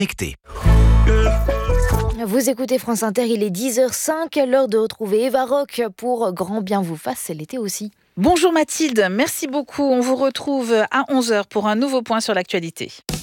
Connecté. Vous écoutez France Inter, il est 10h05, l'heure de retrouver Eva Rock pour Grand bien vous fasse, c'est l'été aussi. Bonjour Mathilde, merci beaucoup. On vous retrouve à 11h pour un nouveau point sur l'actualité.